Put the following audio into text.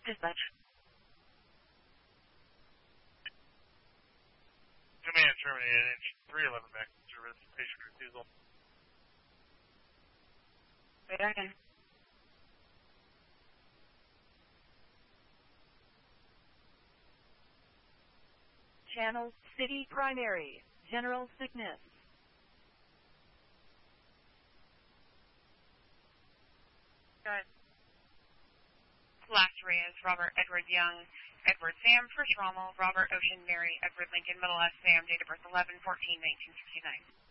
Dispatch. Command terminated. 311 back to service. Patient refusal. Okay. Channel City Primary. General sickness. Good. Last array is Robert Edward Young, Edward Sam, First Rommel, Robert Ocean Mary, Edward Lincoln, Middle S Sam, date of birth 11/14/1969.